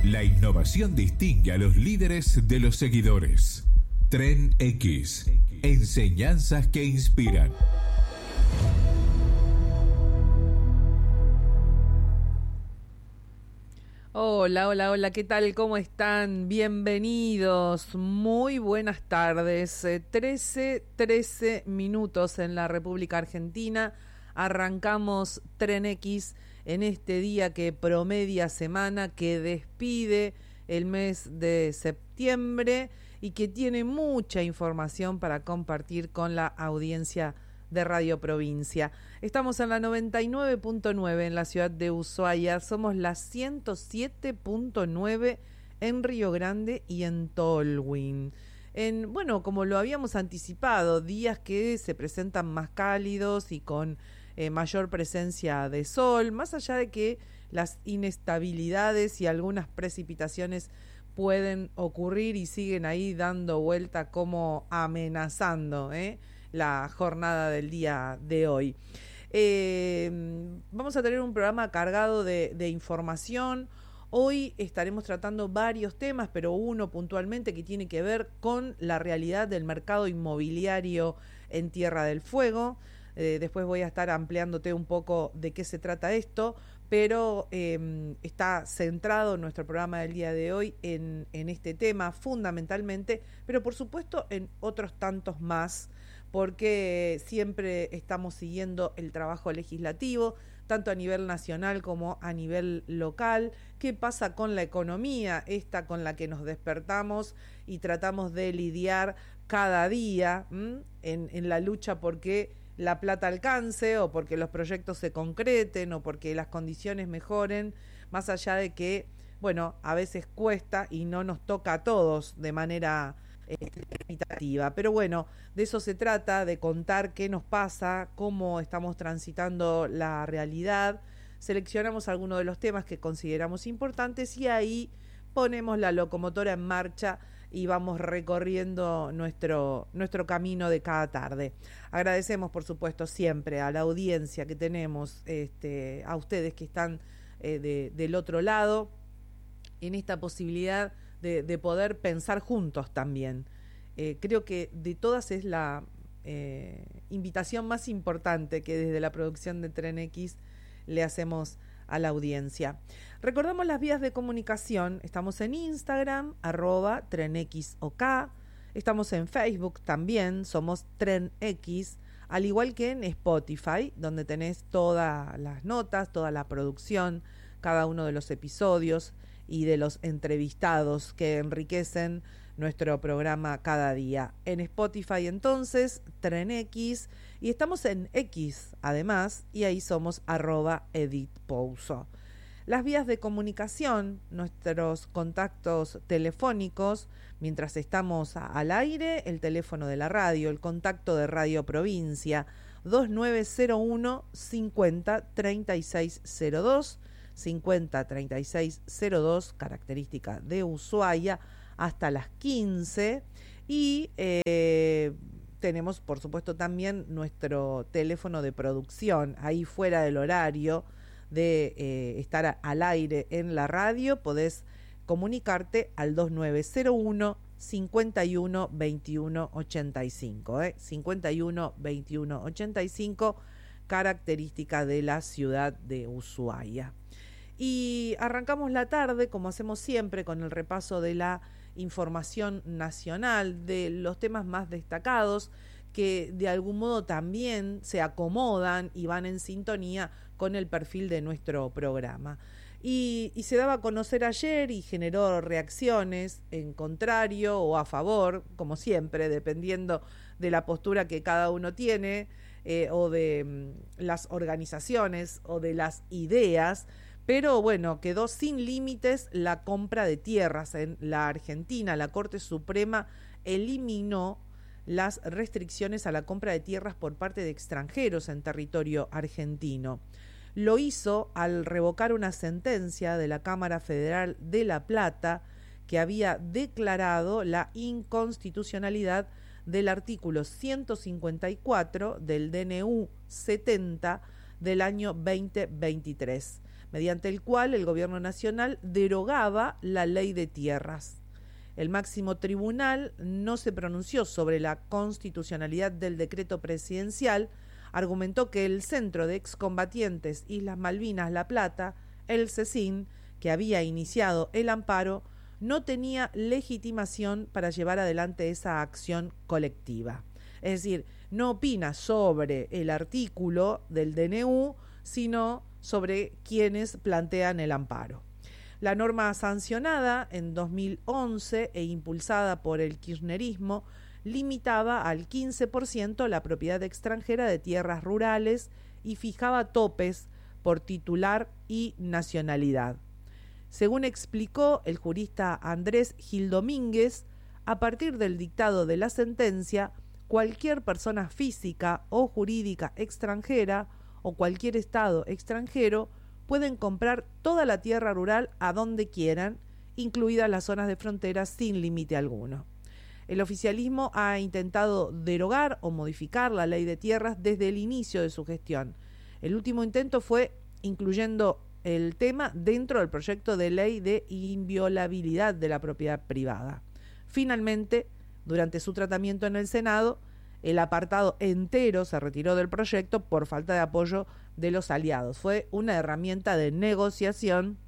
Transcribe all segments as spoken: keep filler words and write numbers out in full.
La innovación distingue a los líderes de los seguidores. Tren X. Enseñanzas que inspiran. Hola, hola, hola, ¿qué tal? ¿Cómo están? Bienvenidos, muy buenas tardes. Eh, trece, trece minutos en la República Argentina. Arrancamos Tren X en este día que promedia semana, que despide el mes de septiembre y que tiene mucha información para compartir con la audiencia de Radio Provincia. Estamos en la noventa y nueve punto nueve en la ciudad de Ushuaia, somos la ciento siete punto nueve en Río Grande y en Tolwyn. En, bueno, como lo habíamos anticipado, días que se presentan más cálidos y con eh, mayor presencia de sol, más allá de que las inestabilidades y algunas precipitaciones pueden ocurrir y siguen ahí dando vuelta como amenazando, ¿eh? la jornada del día de hoy. Eh, vamos a tener un programa cargado de, de información. Hoy estaremos tratando varios temas, pero uno puntualmente que tiene que ver con la realidad del mercado inmobiliario en Tierra del Fuego. Eh, después voy a estar ampliándote un poco de qué se trata esto, pero eh, está centrado nuestro programa del día de hoy en, en este tema fundamentalmente, pero por supuesto en otros tantos más, porque siempre estamos siguiendo el trabajo legislativo, tanto a nivel nacional como a nivel local. ¿Qué pasa con la economía, esta con la que nos despertamos y tratamos de lidiar cada día en, en la lucha porque la plata alcance o porque los proyectos se concreten o porque las condiciones mejoren, más allá de que, bueno, a veces cuesta y no nos toca a todos de manera equitativa, pero bueno, de eso se trata, de contar qué nos pasa, cómo estamos transitando la realidad. Seleccionamos algunos de los temas que consideramos importantes y ahí ponemos la locomotora en marcha y vamos recorriendo nuestro, nuestro camino de cada tarde. Agradecemos, por supuesto, siempre a la audiencia que tenemos, este, a ustedes que están eh, de, del otro lado, en esta posibilidad de, de poder pensar juntos también. Eh, creo que de todas es la eh, invitación más importante que desde la producción de Tren X le hacemos a la audiencia. Recordamos las vías de comunicación. Estamos en Instagram, arroba TrenXOK. Estamos en Facebook también, somos Tren X, al igual que en Spotify, donde tenés todas las notas, toda la producción, cada uno de los episodios y de los entrevistados que enriquecen nuestro programa cada día. En Spotify entonces, Tren X, y estamos en X además, y ahí somos arroba Edith Pouso. Las vías de comunicación, nuestros contactos telefónicos, mientras estamos a, al aire, el teléfono de la radio, el contacto de Radio Provincia, dos nueve cero uno, cincuenta, treinta y seis cero dos, cincuenta, treinta y seis cero dos, característica de Ushuaia, hasta las quince, y eh, tenemos por supuesto también nuestro teléfono de producción, ahí fuera del horario de eh, estar a, al aire en la radio, podés comunicarte al dos nueve cero uno, cincuenta y uno, veintiuno, ochenta y cinco, eh, cincuenta y uno, veintiuno, ochenta y cinco, característica de la ciudad de Ushuaia. Y arrancamos la tarde, como hacemos siempre, con el repaso de la información nacional, de los temas más destacados que de algún modo también se acomodan y van en sintonía con el perfil de nuestro programa. Y, y se daba a conocer ayer y generó reacciones en contrario o a favor, como siempre, dependiendo de la postura que cada uno tiene, eh, o de mm, las organizaciones o de las ideas. Pero bueno, quedó sin límites la compra de tierras en la Argentina. La Corte Suprema eliminó las restricciones a la compra de tierras por parte de extranjeros en territorio argentino. Lo hizo al revocar una sentencia de la Cámara Federal de La Plata que había declarado la inconstitucionalidad del artículo ciento cincuenta y cuatro del D N U setenta del año veinte veintitrés. mediante el cual el gobierno nacional derogaba la ley de tierras. El máximo tribunal no se pronunció sobre la constitucionalidad del decreto presidencial, argumentó que el Centro de Excombatientes Islas Malvinas La Plata, el CECIN, que había iniciado el amparo, no tenía legitimación para llevar adelante esa acción colectiva. Es decir, no opina sobre el artículo del D N U, sino sobre quienes plantean el amparo. La norma sancionada en dos mil once e impulsada por el kirchnerismo limitaba al quince por ciento la propiedad extranjera de tierras rurales y fijaba topes por titular y nacionalidad. Según explicó el jurista Andrés Gil Domínguez, a partir del dictado de la sentencia, cualquier persona física o jurídica extranjera o cualquier estado extranjero pueden comprar toda la tierra rural a donde quieran, incluidas las zonas de frontera sin límite alguno. El oficialismo ha intentado derogar o modificar la ley de tierras desde el inicio de su gestión. El último intento fue incluyendo el tema dentro del proyecto de ley de inviolabilidad de la propiedad privada. Finalmente, durante su tratamiento en el Senado, el apartado entero se retiró del proyecto por falta de apoyo de los aliados. Fue una herramienta de negociación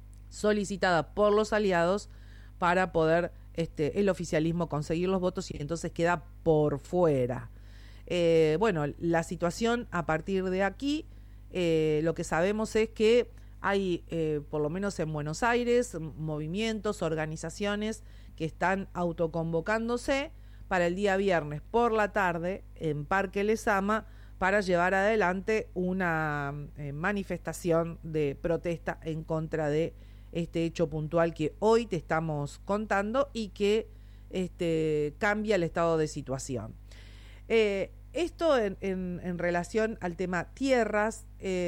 solicitada por los aliados para poder este, el oficialismo conseguir los votos y entonces queda por fuera. Eh, bueno, la situación a partir de aquí, eh, lo que sabemos es que hay, eh, por lo menos en Buenos Aires, movimientos, organizaciones que están autoconvocándose para el día viernes por la tarde en Parque Lezama para llevar adelante una eh, manifestación de protesta en contra de este hecho puntual que hoy te estamos contando y que este, cambia el estado de situación. Eh, esto en, en, en relación al tema tierras.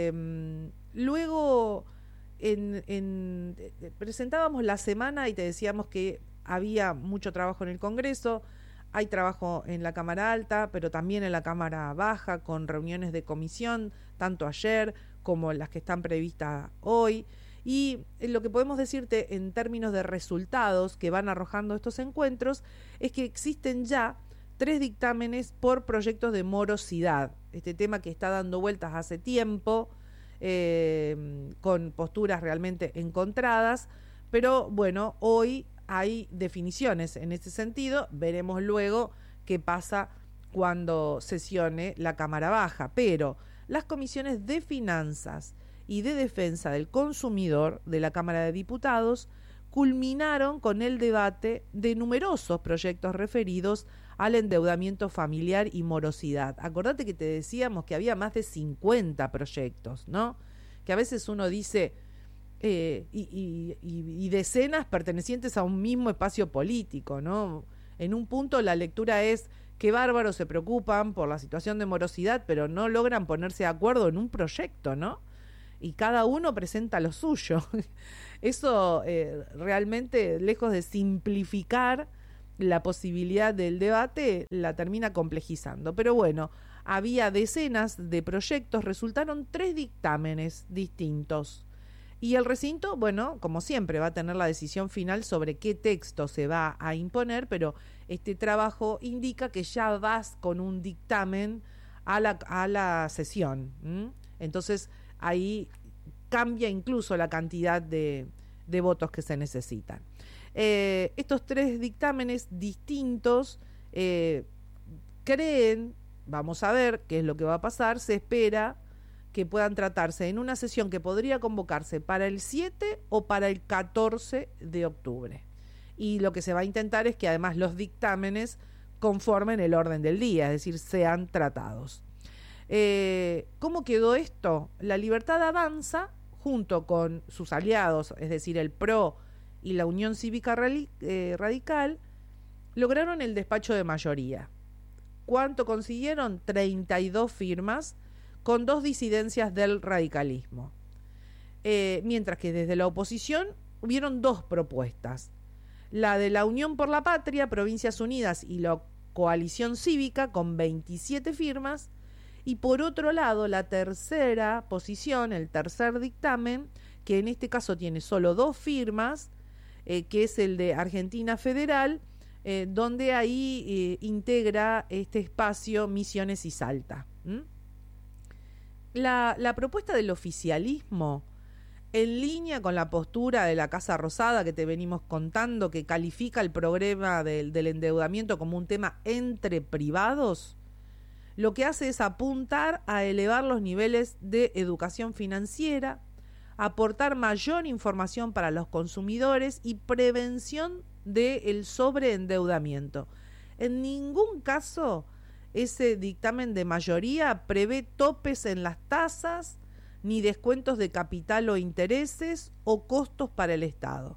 Eh, luego en, en, presentábamos la semana y te decíamos que había mucho trabajo en el Congreso. Hay trabajo en la Cámara Alta, pero también en la Cámara Baja, con reuniones de comisión, tanto ayer como las que están previstas hoy. Y lo que podemos decirte en términos de resultados que van arrojando estos encuentros es que existen ya tres dictámenes por proyectos de morosidad. Este tema que está dando vueltas hace tiempo, eh, con posturas realmente encontradas, pero bueno, hoy hay definiciones en ese sentido. Veremos luego qué pasa cuando sesione la Cámara Baja, pero las comisiones de finanzas y de defensa del consumidor de la Cámara de Diputados culminaron con el debate de numerosos proyectos referidos al endeudamiento familiar y morosidad. Acordate que te decíamos que había más de cincuenta proyectos, ¿no? Que a veces uno dice eh, y, y, y, y decenas pertenecientes a un mismo espacio político, ¿no? En un punto la lectura es que bárbaros se preocupan por la situación de morosidad, pero no logran ponerse de acuerdo en un proyecto, ¿no? Y cada uno presenta lo suyo. Eso eh, realmente, lejos de simplificar la posibilidad del debate, la termina complejizando. Pero bueno, había decenas de proyectos, resultaron tres dictámenes distintos. Y el recinto, bueno, como siempre, va a tener la decisión final sobre qué texto se va a imponer, pero este trabajo indica que ya vas con un dictamen a la, a la sesión. ¿m? Entonces, ahí cambia incluso la cantidad de, de votos que se necesitan. Eh, estos tres dictámenes distintos eh, creen, vamos a ver qué es lo que va a pasar, se espera que puedan tratarse en una sesión que podría convocarse para el siete o para el catorce de octubre. Y lo que se va a intentar es que además los dictámenes conformen el orden del día, es decir, sean tratados. Eh, ¿Cómo quedó esto? La Libertad Avanza, junto con sus aliados, es decir, el P R O y la Unión Cívica Radical, lograron el despacho de mayoría. ¿Cuánto consiguieron? treinta y dos firmas, con dos disidencias del radicalismo. Eh, mientras que desde la oposición hubieron dos propuestas. La de la Unión por la Patria, Provincias Unidas y la Coalición Cívica, con veintisiete firmas, Y por otro lado, la tercera posición, el tercer dictamen, que en este caso tiene solo dos firmas, eh, que es el de Argentina Federal, eh, donde ahí eh, integra este espacio Misiones y Salta. ¿Mm? La, la propuesta del oficialismo, en línea con la postura de la Casa Rosada que te venimos contando, que califica el problema del, del endeudamiento como un tema entre privados, lo que hace es apuntar a elevar los niveles de educación financiera, aportar mayor información para los consumidores y prevención del sobreendeudamiento. En ningún caso ese dictamen de mayoría prevé topes en las tasas, ni descuentos de capital o intereses o costos para el Estado.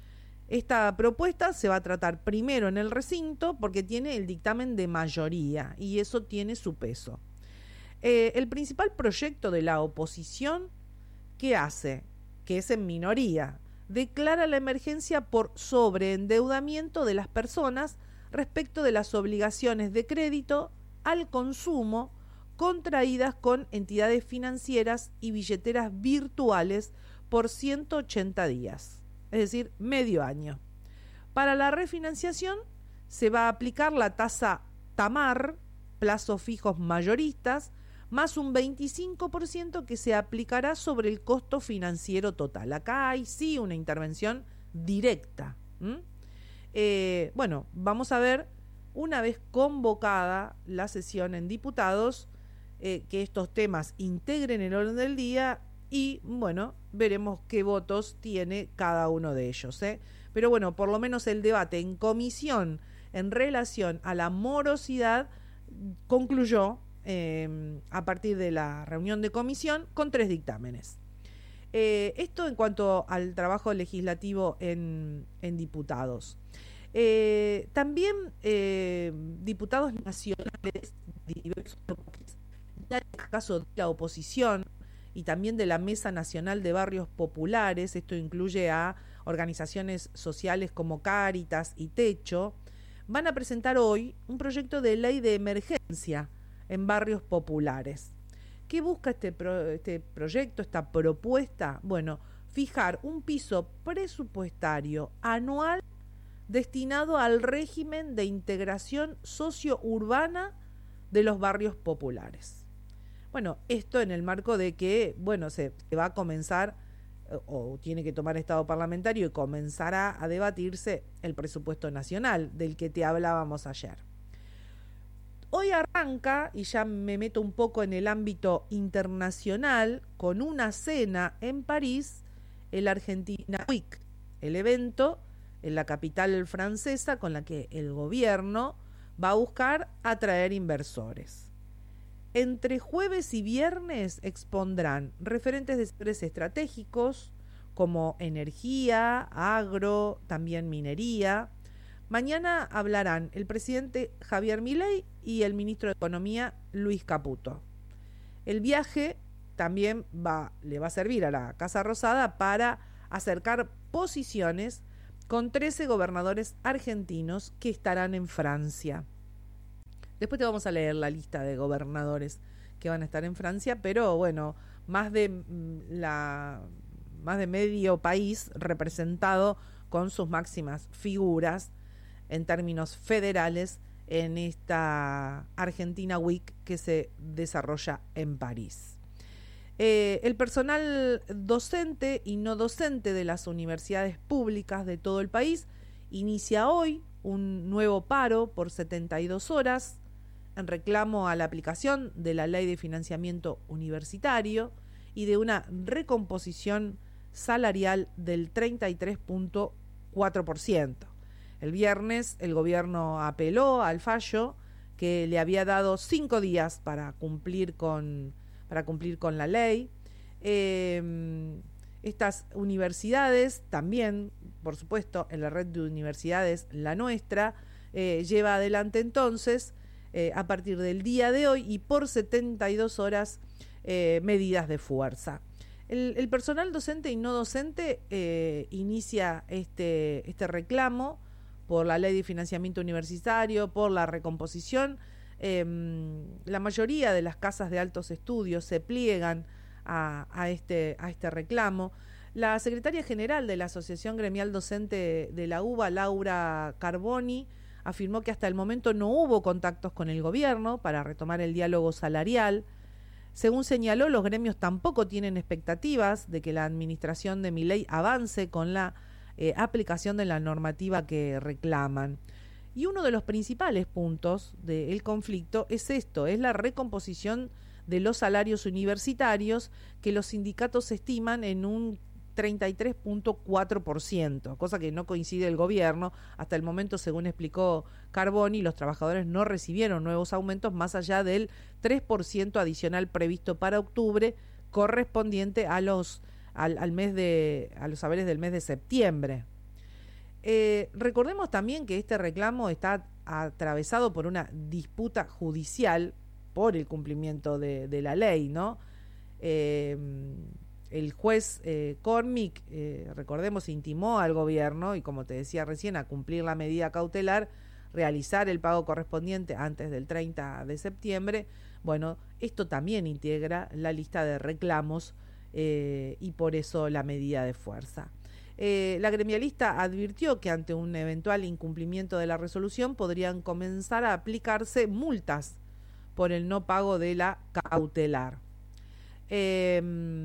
Esta propuesta se va a tratar primero en el recinto porque tiene el dictamen de mayoría y eso tiene su peso. Eh, el principal proyecto de la oposición, ¿qué hace? Que es en minoría. Declara la emergencia por sobreendeudamiento de las personas respecto de las obligaciones de crédito al consumo contraídas con entidades financieras y billeteras virtuales por ciento ochenta días, es decir, medio año. Para la refinanciación se va a aplicar la tasa TAMAR, plazos fijos mayoristas, más un veinticinco por ciento que se aplicará sobre el costo financiero total. Acá hay sí una intervención directa. ¿Mm? Eh, bueno, vamos a ver, una vez convocada la sesión en diputados, eh, que estos temas integren el orden del día y, bueno, veremos qué votos tiene cada uno de ellos. ¿eh? Pero bueno, por lo menos el debate en comisión en relación a la morosidad concluyó eh, a partir de la reunión de comisión con tres dictámenes. Eh, esto en cuanto al trabajo legislativo en, en diputados. Eh, también eh, diputados nacionales de diversos bloques, en el caso de la oposición y también de la Mesa Nacional de Barrios Populares, esto incluye a organizaciones sociales como Cáritas y Techo, van a presentar hoy un proyecto de ley de emergencia en barrios populares. ¿Qué busca este, pro, este proyecto, esta propuesta? Bueno, fijar un piso presupuestario anual destinado al régimen de integración socio-urbana de los barrios populares. Bueno, esto en el marco de que, bueno, se, se va a comenzar o tiene que tomar estado parlamentario y comenzará a debatirse el presupuesto nacional del que te hablábamos ayer. Hoy arranca, y ya me meto un poco en el ámbito internacional, con una cena en París, el Argentina Week, el evento en la capital francesa con la que el gobierno va a buscar atraer inversores. Entre jueves y viernes expondrán referentes de sectores estratégicos como energía, agro, también minería. Mañana hablarán el presidente Javier Milei y el ministro de Economía Luis Caputo. El viaje también va, le va a servir a la Casa Rosada para acercar posiciones con trece gobernadores argentinos que estarán en Francia. Después te vamos a leer la lista de gobernadores que van a estar en Francia, pero bueno, más de la más de medio país representado con sus máximas figuras en términos federales en esta Argentina Week que se desarrolla en París. Eh, el personal docente y no docente de las universidades públicas de todo el país inicia hoy un nuevo paro por setenta y dos horas en reclamo a la aplicación de la Ley de Financiamiento Universitario y de una recomposición salarial del treinta y tres punto cuatro por ciento. El viernes el gobierno apeló al fallo que le había dado cinco días para cumplir con, para cumplir con la ley. Eh, estas universidades también, por supuesto, en la red de universidades, la nuestra, eh, lleva adelante entonces, eh, a partir del día de hoy y por setenta y dos horas, eh, medidas de fuerza. El, el personal docente y no docente eh, inicia este, este reclamo por la Ley de Financiamiento Universitario, por la recomposición, Eh, la mayoría de las casas de altos estudios se pliegan a, a, este, a este reclamo. La secretaria general de la Asociación Gremial Docente de la UBA, Laura Carboni, afirmó que hasta el momento no hubo contactos con el gobierno para retomar el diálogo salarial. Según señaló, los gremios tampoco tienen expectativas de que la administración de Milei avance con la eh, aplicación de la normativa que reclaman. Y uno de los principales puntos del conflicto es esto, es la recomposición de los salarios universitarios, que los sindicatos estiman en un treinta y tres punto cuatro por ciento, cosa que no coincide el gobierno. Hasta el momento, según explicó Carboni, los trabajadores no recibieron nuevos aumentos más allá del tres por ciento adicional previsto para octubre, correspondiente a los al, al mes de a los saberes del mes de septiembre. Eh, recordemos también que este reclamo está atravesado por una disputa judicial por el cumplimiento de, de la ley, ¿no? Eh, el juez eh, Cormick, eh, recordemos, intimó al gobierno, y como te decía recién, a cumplir la medida cautelar, realizar el pago correspondiente antes del treinta de septiembre. Bueno, esto también integra la lista de reclamos eh, y por eso la medida de fuerza. Eh, la gremialista advirtió que ante un eventual incumplimiento de la resolución podrían comenzar a aplicarse multas por el no pago de la cautelar. Eh,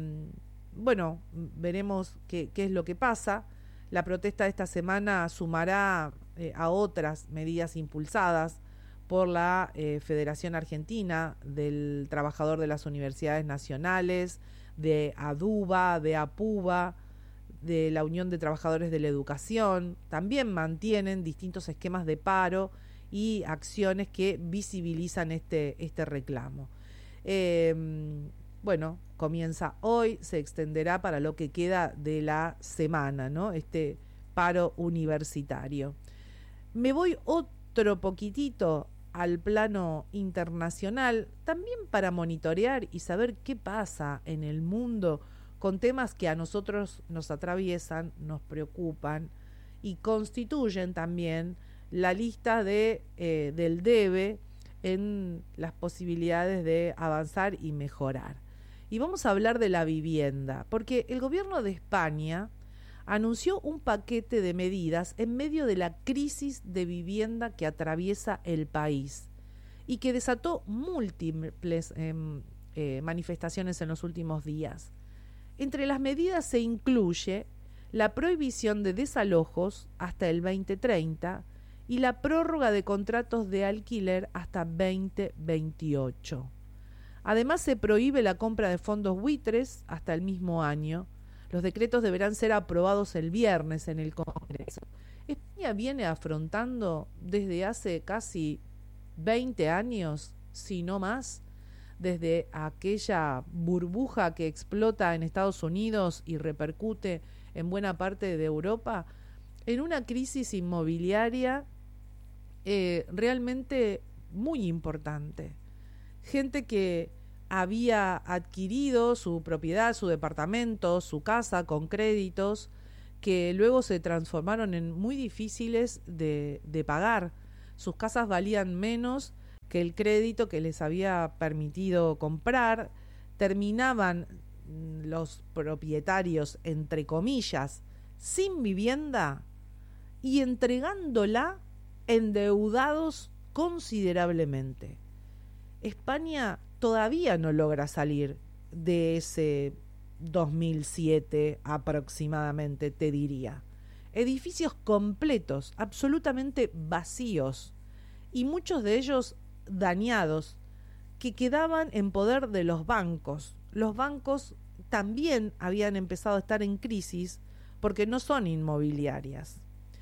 bueno, veremos qué, qué es lo que pasa. La protesta de esta semana sumará eh, a otras medidas impulsadas por la eh, Federación Argentina del Trabajador de las Universidades Nacionales, de ADUBA, de APUBA, de la Unión de Trabajadores de la Educación. También mantienen distintos esquemas de paro y acciones que visibilizan este, este reclamo. Eh, bueno, comienza hoy, se extenderá para lo que queda de la semana, ¿no? Este paro universitario. Me voy otro poquitito al plano internacional, también para monitorear y saber qué pasa en el mundo con temas que a nosotros nos atraviesan, nos preocupan y constituyen también la lista de, eh, del debe en las posibilidades de avanzar y mejorar. Y vamos a hablar de la vivienda, porque el gobierno de España anunció un paquete de medidas en medio de la crisis de vivienda que atraviesa el país y que desató múltiples eh, eh, manifestaciones en los últimos días. Entre las medidas se incluye la prohibición de desalojos hasta el veinte treinta y la prórroga de contratos de alquiler hasta veinte veintiocho. Además, se prohíbe la compra de fondos buitres hasta el mismo año. Los decretos deberán ser aprobados el viernes en el Congreso. España viene afrontando desde hace casi veinte años, si no más, desde aquella burbuja que explota en Estados Unidos y repercute en buena parte de Europa, en una crisis inmobiliaria eh, realmente muy importante. Gente que había adquirido su propiedad, su departamento, su casa con créditos que luego se transformaron en muy difíciles de, de pagar. Sus casas valían menos que el crédito que les había permitido comprar. Terminaban los propietarios, entre comillas, sin vivienda y entregándola endeudados considerablemente. España todavía no logra salir de ese dos mil siete aproximadamente, te diría. Edificios completos, absolutamente vacíos, y muchos de ellos dañados, que quedaban en poder de los bancos. Los bancos también habían empezado a estar en crisis porque no son inmobiliarias.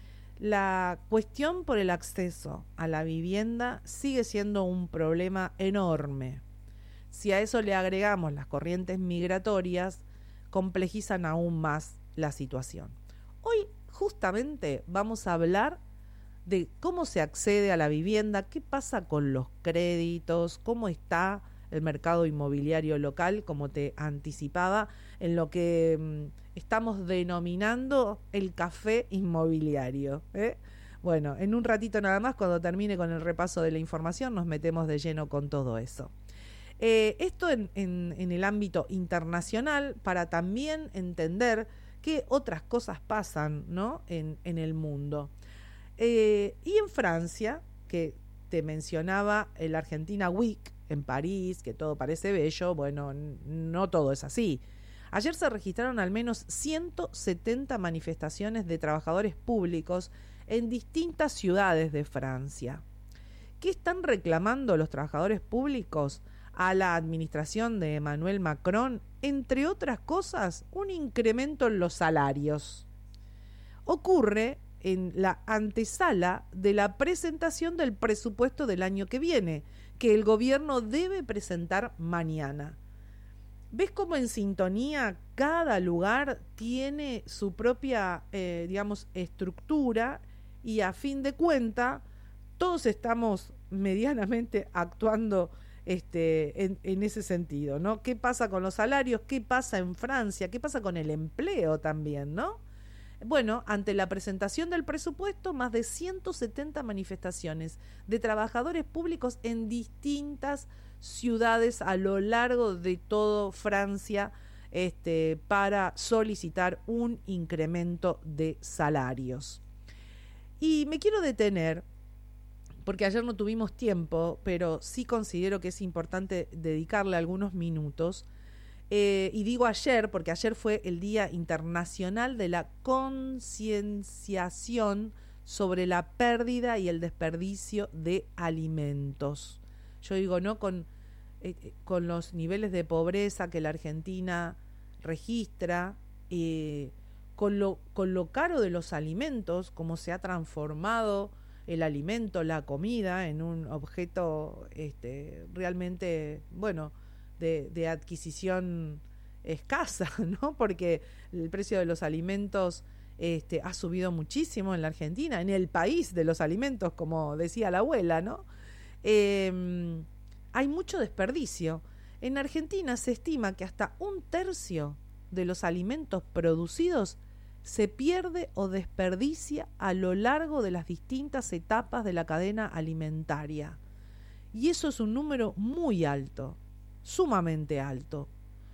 La cuestión por el acceso a la vivienda sigue siendo un problema enorme. Si a eso le agregamos las corrientes migratorias, complejizan aún más la situación. Hoy justamente vamos a hablar de cómo se accede a la vivienda, qué pasa con los créditos, cómo está el mercado inmobiliario local, como te anticipaba, en lo que mmm, estamos denominando el café inmobiliario, ¿eh? Bueno, en un ratito nada más, cuando termine con el repaso de la información, nos metemos de lleno con todo eso. Eh, esto en, en, en el ámbito internacional, para también entender qué otras cosas pasan, ¿no?, en, en el mundo. Eh, y en Francia, que te mencionaba el Argentina Week en París, que todo parece bello, bueno, n- no todo es así. Ayer se registraron al menos ciento setenta manifestaciones de trabajadores públicos en distintas ciudades de Francia. ¿Qué están reclamando los trabajadores públicos a la administración de Emmanuel Macron? Entre otras cosas, un incremento en los salarios. Ocurre en la antesala de la presentación del presupuesto del año que viene, que el gobierno debe presentar mañana. ¿Ves cómo en sintonía cada lugar tiene su propia, eh, digamos, estructura y a fin de cuenta todos estamos medianamente actuando este, en, en ese sentido, ¿no? ¿Qué pasa con los salarios? ¿Qué pasa en Francia? ¿Qué pasa con el empleo también, no? Bueno, ante la presentación del presupuesto, más de ciento setenta manifestaciones de trabajadores públicos en distintas ciudades a lo largo de todo Francia, este, para solicitar un incremento de salarios. Y me quiero detener, porque ayer no tuvimos tiempo, pero sí considero que es importante dedicarle algunos minutos. Eh, y digo ayer porque ayer fue el Día Internacional de la Concienciación sobre la pérdida y el desperdicio de alimentos. Yo digo, ¿no? Con, eh, con los niveles de pobreza que la Argentina registra, eh, con, lo, con lo caro de los alimentos, cómo se ha transformado el alimento, la comida, en un objeto este, realmente, bueno, De, de adquisición escasa, ¿no? Porque el precio de los alimentos este, ha subido muchísimo en la Argentina, en el país de los alimentos, como decía la abuela, ¿no? Eh, hay mucho desperdicio. En Argentina se estima que hasta un tercio de los alimentos producidos se pierde o desperdicia a lo largo de las distintas etapas de la cadena alimentaria. Y eso es un número muy alto. Sumamente alto.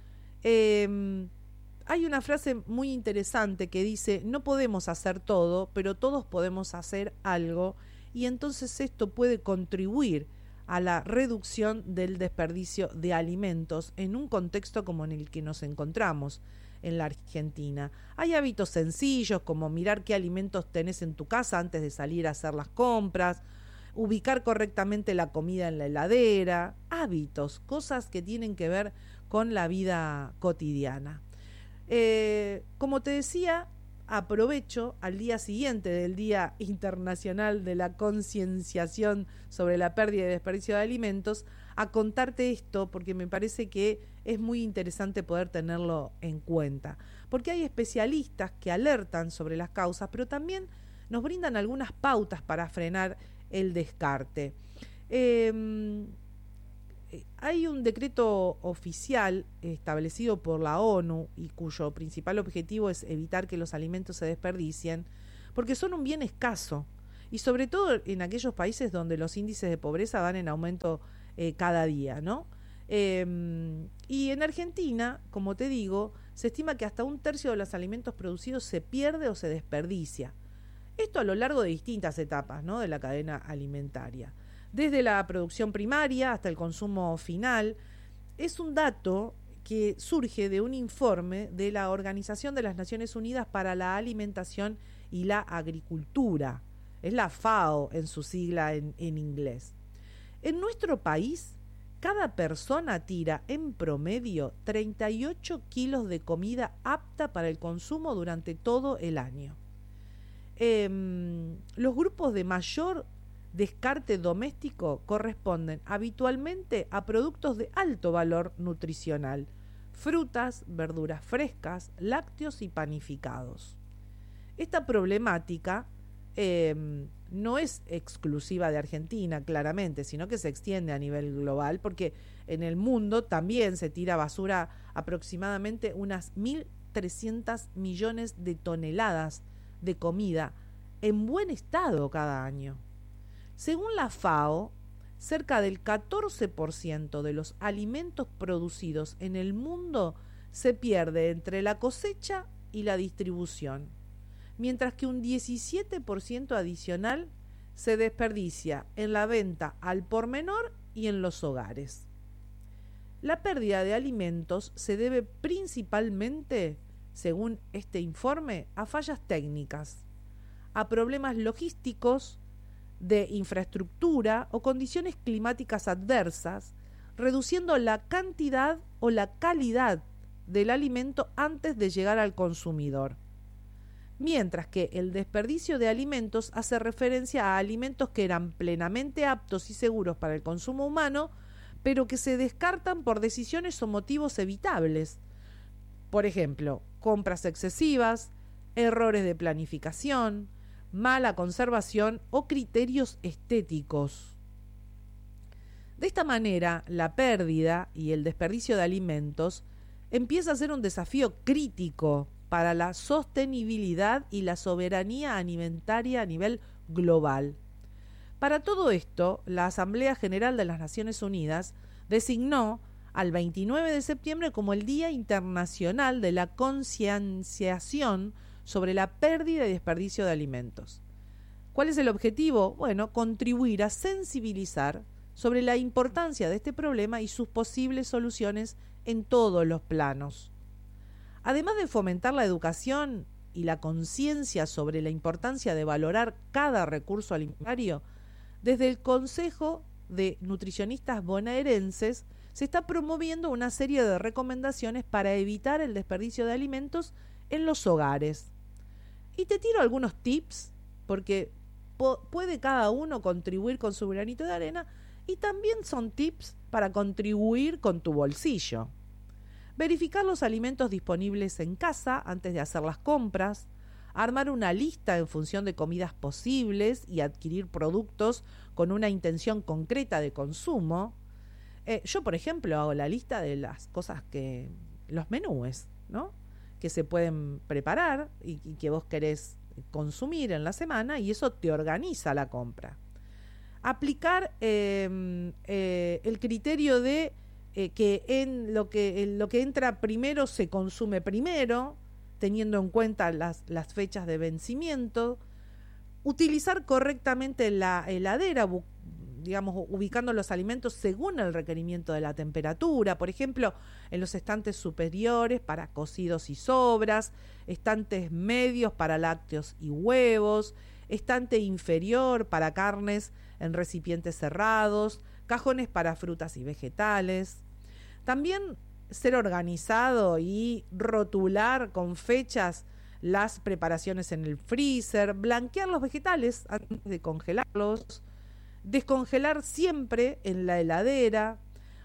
Eh, hay una frase muy interesante que dice: no podemos hacer todo, pero todos podemos hacer algo, y entonces esto puede contribuir a la reducción del desperdicio de alimentos en un contexto como en el que nos encontramos en la Argentina. Hay hábitos sencillos como mirar qué alimentos tenés en tu casa antes de salir a hacer las compras, ubicar correctamente la comida en la heladera, hábitos, cosas que tienen que ver con la vida cotidiana. Eh, como te decía, aprovecho al día siguiente del Día Internacional de la Concienciación sobre la pérdida y desperdicio de alimentos a contarte esto, porque me parece que es muy interesante poder tenerlo en cuenta, porque hay especialistas que alertan sobre las causas, pero también nos brindan algunas pautas para frenar el descarte. Eh, hay un decreto oficial establecido por la ONU y cuyo principal objetivo es evitar que los alimentos se desperdicien, porque son un bien escaso, y sobre todo en aquellos países donde los índices de pobreza van en aumento eh, cada día, ¿no? Eh, y en Argentina, como te digo, se estima que hasta un tercio de los alimentos producidos se pierde o se desperdicia. Esto a lo largo de distintas etapas, ¿no?, de la cadena alimentaria. Desde la producción primaria hasta el consumo final. Es un dato que surge de un informe de la Organización de las Naciones Unidas para la Alimentación y la Agricultura. Es la FAO en su sigla en, en inglés. En nuestro país, cada persona tira en promedio treinta y ocho kilos de comida apta para el consumo durante todo el año. Eh, los grupos de mayor descarte doméstico corresponden habitualmente a productos de alto valor nutricional: frutas, verduras frescas, lácteos y panificados. Esta problemática eh, no es exclusiva de Argentina, claramente, sino que se extiende a nivel global, porque en el mundo también se tira basura aproximadamente unas mil trescientos millones de toneladas de comida en buen estado cada año. Según la FAO, cerca del catorce por ciento de los alimentos producidos en el mundo se pierde entre la cosecha y la distribución, mientras que un diecisiete por ciento adicional se desperdicia en la venta al por menor y en los hogares. La pérdida de alimentos se debe principalmente, según este informe, a fallas técnicas, a problemas logísticos, de infraestructura o condiciones climáticas adversas, reduciendo la cantidad o la calidad del alimento antes de llegar al consumidor. Mientras que el desperdicio de alimentos hace referencia a alimentos que eran plenamente aptos y seguros para el consumo humano, pero que se descartan por decisiones o motivos evitables. Por ejemplo, compras excesivas, errores de planificación, mala conservación o criterios estéticos. De esta manera, la pérdida y el desperdicio de alimentos empieza a ser un desafío crítico para la sostenibilidad y la soberanía alimentaria a nivel global. Para todo esto, la Asamblea General de las Naciones Unidas designó al veintinueve de septiembre como el Día Internacional de la Concienciación sobre la pérdida y desperdicio de alimentos. ¿Cuál es el objetivo? Bueno, contribuir a sensibilizar sobre la importancia de este problema y sus posibles soluciones en todos los planos. Además de fomentar la educación y la conciencia sobre la importancia de valorar cada recurso alimentario, desde el Consejo de Nutricionistas Bonaerenses se está promoviendo una serie de recomendaciones para evitar el desperdicio de alimentos en los hogares. Y te tiro algunos tips, porque po- puede cada uno contribuir con su granito de arena, y también son tips para contribuir con tu bolsillo. Verificar los alimentos disponibles en casa antes de hacer las compras, armar una lista en función de comidas posibles y adquirir productos con una intención concreta de consumo. Eh, yo, por ejemplo, hago la lista de las cosas que, los menúes, ¿no?, que se pueden preparar y, y que vos querés consumir en la semana, y eso te organiza la compra. Aplicar eh, eh, el criterio de eh, que en lo que en lo que entra primero se consume primero, teniendo en cuenta las, las fechas de vencimiento. Utilizar correctamente la heladera, bu- digamos, ubicando los alimentos según el requerimiento de la temperatura, por ejemplo, en los estantes superiores para cocidos y sobras, estantes medios para lácteos y huevos, estante inferior para carnes en recipientes cerrados, cajones para frutas y vegetales. También ser organizado y rotular con fechas las preparaciones en el freezer, blanquear los vegetales antes de congelarlos, descongelar siempre en la heladera,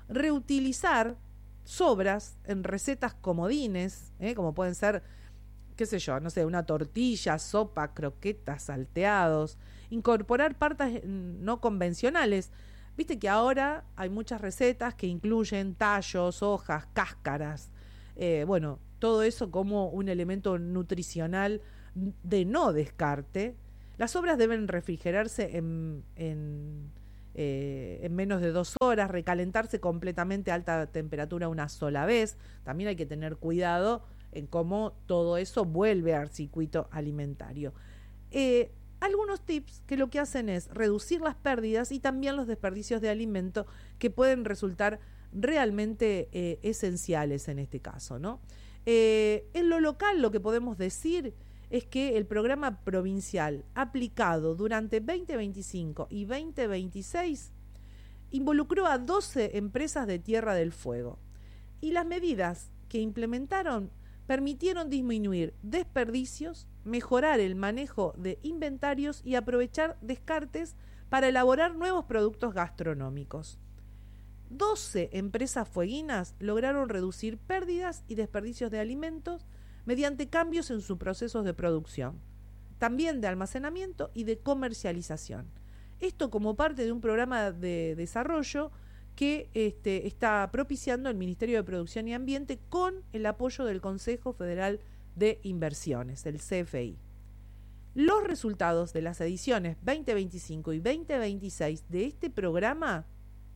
reutilizar sobras en recetas comodines, ¿eh? como pueden ser, qué sé yo, no sé, una tortilla, sopa, croquetas, salteados, incorporar partes no convencionales. Viste que ahora hay muchas recetas que incluyen tallos, hojas, cáscaras, eh, bueno, todo eso como un elemento nutricional de no descarte. Las sobras deben refrigerarse en, en, eh, en menos de dos horas, recalentarse completamente a alta temperatura una sola vez. También hay que tener cuidado en cómo todo eso vuelve al circuito alimentario. Eh, algunos tips que lo que hacen es reducir las pérdidas y también los desperdicios de alimento, que pueden resultar realmente eh, esenciales en este caso, ¿no? Eh, en lo local, lo que podemos decir es que el programa provincial aplicado durante veinte veinticinco y veinte veintiséis involucró a doce empresas de Tierra del Fuego, y las medidas que implementaron permitieron disminuir desperdicios, mejorar el manejo de inventarios y aprovechar descartes para elaborar nuevos productos gastronómicos. doce empresas fueguinas lograron reducir pérdidas y desperdicios de alimentos mediante cambios en sus procesos de producción, también de almacenamiento y de comercialización. Esto como parte de un programa de desarrollo que este, está propiciando el Ministerio de Producción y Ambiente con el apoyo del Consejo Federal de Inversiones, el C F I. Los resultados de las ediciones veinte veinticinco y veinte veintiséis de este programa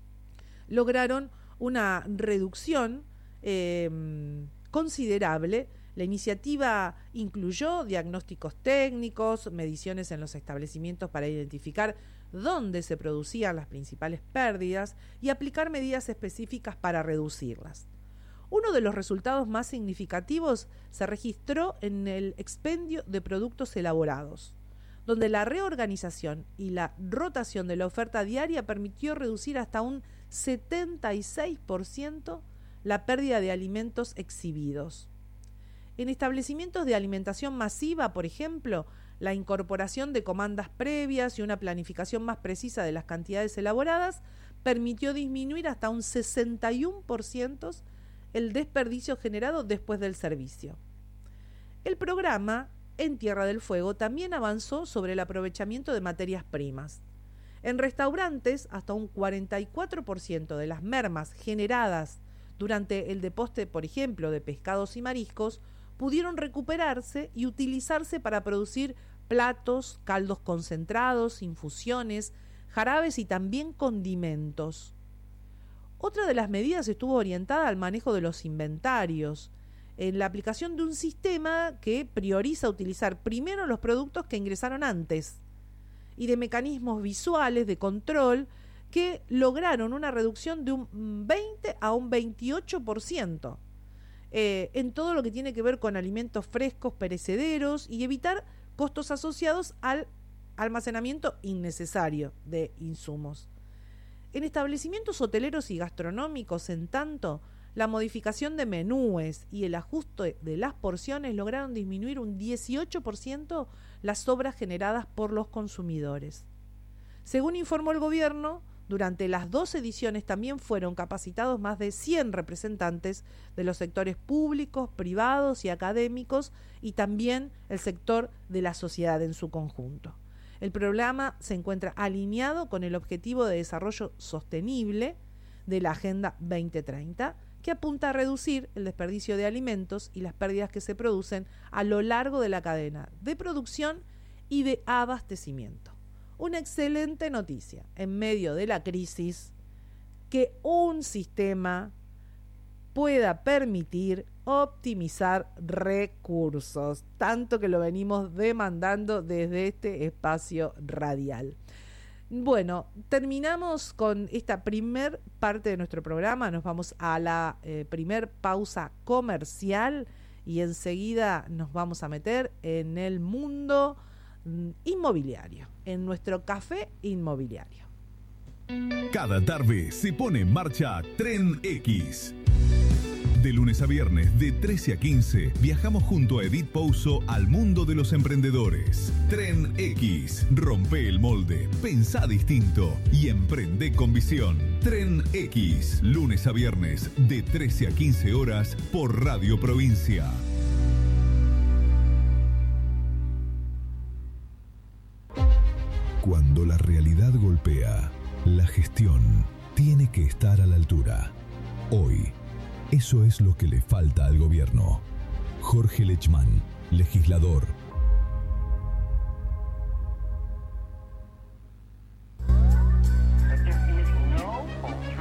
lograron una reducción eh, considerable. La iniciativa incluyó diagnósticos técnicos, mediciones en los establecimientos para identificar dónde se producían las principales pérdidas y aplicar medidas específicas para reducirlas. Uno de los resultados más significativos se registró en el expendio de productos elaborados, donde la reorganización y la rotación de la oferta diaria permitió reducir hasta un setenta y seis por ciento la pérdida de alimentos exhibidos. En establecimientos de alimentación masiva, por ejemplo, la incorporación de comandas previas y una planificación más precisa de las cantidades elaboradas permitió disminuir hasta un sesenta y uno por ciento el desperdicio generado después del servicio. El programa En Tierra del Fuego también avanzó sobre el aprovechamiento de materias primas. En restaurantes, hasta un cuarenta y cuatro por ciento de las mermas generadas durante el deposte, por ejemplo, de pescados y mariscos, pudieron recuperarse y utilizarse para producir platos, caldos concentrados, infusiones, jarabes y también condimentos. Otra de las medidas estuvo orientada al manejo de los inventarios, en la aplicación de un sistema que prioriza utilizar primero los productos que ingresaron antes y de mecanismos visuales de control que lograron una reducción de un veinte a un veintiocho por ciento. Eh, en todo lo que tiene que ver con alimentos frescos, perecederos y evitar costos asociados al almacenamiento innecesario de insumos. En establecimientos hoteleros y gastronómicos, en tanto, la modificación de menúes y el ajuste de las porciones lograron disminuir un dieciocho por ciento las sobras generadas por los consumidores. Según informó el gobierno, durante las dos ediciones también fueron capacitados más de cien representantes de los sectores públicos, privados y académicos y también el sector de la sociedad en su conjunto. El programa se encuentra alineado con el Objetivo de Desarrollo Sostenible de la Agenda veinte treinta, que apunta a reducir el desperdicio de alimentos y las pérdidas que se producen a lo largo de la cadena de producción y de abastecimiento. Una excelente noticia en medio de la crisis, que un sistema pueda permitir optimizar recursos, tanto que lo venimos demandando desde este espacio radial. Bueno, terminamos con esta primer parte de nuestro programa, nos vamos a la eh, primer pausa comercial y enseguida nos vamos a meter en el mundo inmobiliario, en nuestro café inmobiliario. Cada tarde se pone en marcha Tren X. De lunes a viernes, de trece a quince, viajamos junto a Edith Pouso al mundo de los emprendedores. Tren X. Rompe el molde, pensá distinto y emprende con visión. Tren X. Lunes a viernes, de trece a quince horas, por Radio Provincia. Cuando la realidad golpea, la gestión tiene que estar a la altura. Hoy, eso es lo que le falta al gobierno. Jorge Lechmann, legislador,